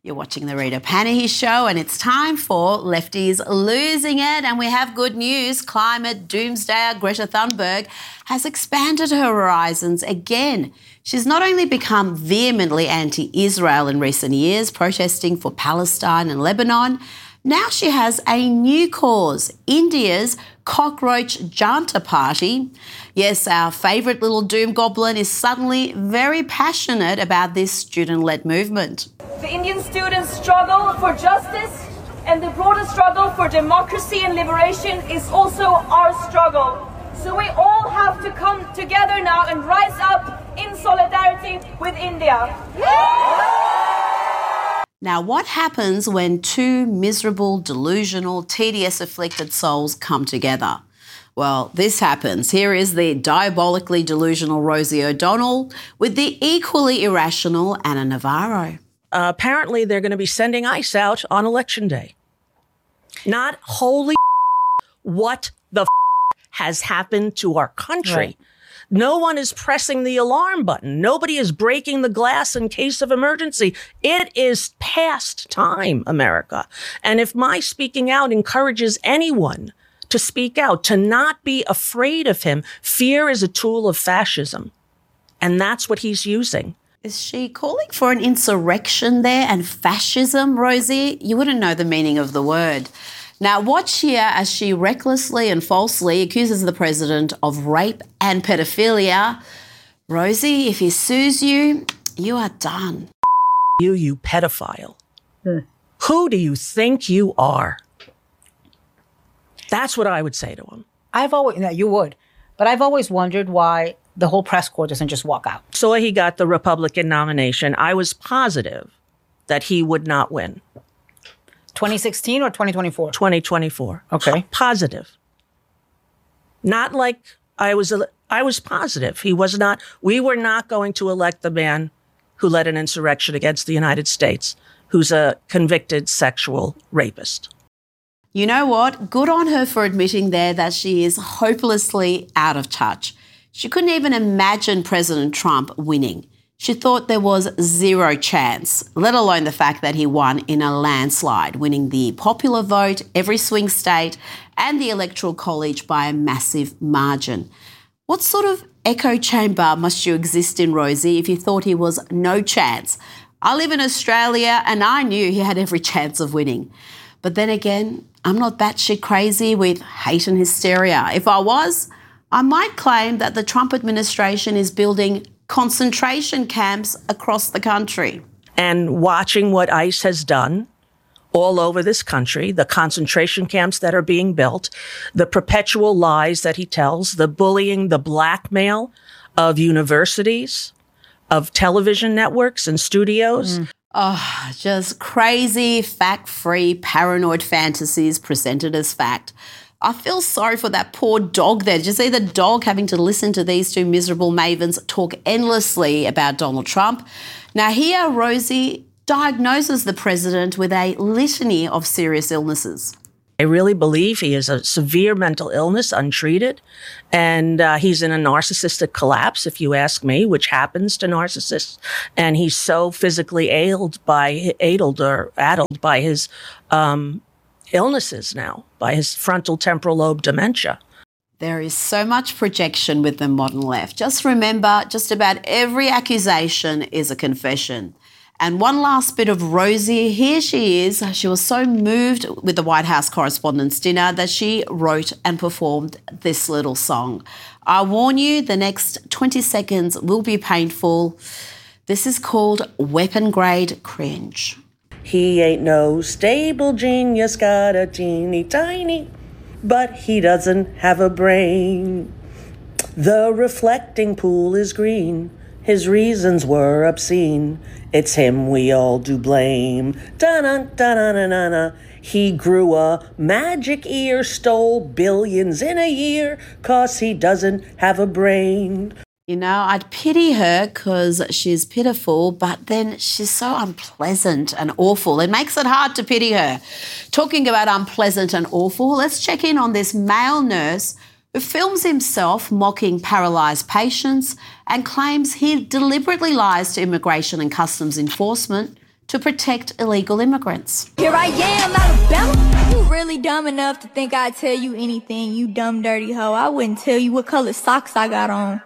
You're watching the Rita Panahi Show, and it's time for Lefties Losing It. And we have good news. Climate doomsdayer Greta Thunberg has expanded her horizons again. She's not only become vehemently anti-Israel in recent years, protesting for Palestine and Lebanon, now she has a new cause, India's Cockroach Janta Party. Yes, our favourite little doom goblin is suddenly very passionate about this student-led movement. The Indian students' struggle for justice and the broader struggle for democracy and liberation is also our struggle. So we all have to come together now and rise up in solidarity with India. Now, what happens when two miserable, delusional, tedious-afflicted souls come together? Well, this happens. Here is the diabolically delusional Rosie O'Donnell with the equally irrational Anna Navarro. Apparently, they're going to be sending ICE out on Election Day. Not holy what the has happened to our country. Right. No one is pressing the alarm button. Nobody is breaking the glass in case of emergency. It is past time, America. And if my speaking out encourages anyone to speak out, to not be afraid of him, fear is a tool of fascism. And that's what he's using. Is she calling for an insurrection there and fascism, Rosie? You wouldn't know the meaning of the word. Now, watch here as she recklessly and falsely accuses the president of rape and pedophilia. Rosie, if he sues you, you are done. You pedophile. Who do you think you are? That's what I would say to him. You would. But I've always wondered why the whole press corps doesn't just walk out. So he got the Republican nomination. I was positive that he would not win. 2016 or 2024? 2024. Okay. Positive. Not like I was positive. We were not going to elect the man who led an insurrection against the United States, who's a convicted sexual rapist. You know what? Good on her for admitting there that she is hopelessly out of touch. She couldn't even imagine President Trump winning. She thought there was zero chance, let alone the fact that he won in a landslide, winning the popular vote, every swing state, and the Electoral College by a massive margin. What sort of echo chamber must you exist in, Rosie, if you thought he was no chance? I live in Australia and I knew he had every chance of winning. But then again, I'm not batshit crazy with hate and hysteria. If I was, I might claim that the Trump administration is building concentration camps across the country. And watching what ICE has done all over this country, the concentration camps that are being built, the perpetual lies that he tells, the bullying, the blackmail of universities, of television networks and studios. Oh, just crazy, fact-free, paranoid fantasies presented as fact. I feel sorry for that poor dog there. Did you see the dog having to listen to these two miserable mavens talk endlessly about Donald Trump? Now here, Rosie diagnoses the president with a litany of serious illnesses. I really believe he has a severe mental illness, untreated, and he's in a narcissistic collapse, if you ask me, which happens to narcissists. And he's so physically addled by his illnesses now, by his frontal temporal lobe dementia. There is so much projection with the modern left. Just remember, just about every accusation is a confession. And one last bit of Rosie, here she is. She was so moved with the White House Correspondents' Dinner that she wrote and performed this little song. I warn you, the next 20 seconds will be painful. This is called Weapon Grade Cringe. He ain't no stable genius, got a teeny tiny, but he doesn't have a brain. The reflecting pool is green. His reasons were obscene. It's him we all do blame. Da-na-da-na-na-na. He grew a magic ear, stole billions in a year, 'cause he doesn't have a brain. You know, I'd pity her because she's pitiful, but then she's so unpleasant and awful. It makes it hard to pity her. Talking about unpleasant and awful, let's check in on this male nurse who films himself mocking paralysed patients and claims he deliberately lies to Immigration and Customs Enforcement to protect illegal immigrants. Here I am, Alabama. You really dumb enough to think I'd tell you anything, you dumb dirty hoe. I wouldn't tell you what color socks I got on.